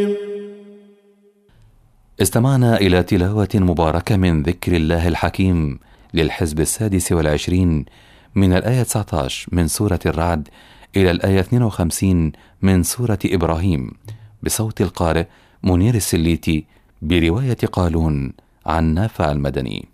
استمعنا إلى تلاوة مباركة من ذكر الله الحكيم للحزب 26 من الآية 19 من سورة الرعد إلى الآية 52 من سورة إبراهيم، بصوت القارئ منير السليتي، برواية قالون عن نافع المدني.